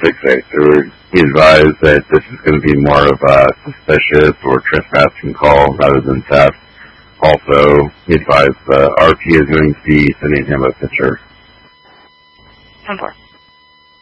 6-8. So he advised that this is going to be more of a suspicious or trespassing call rather than theft. Also, he advised the RP is going to be sending him a picture. 10-4.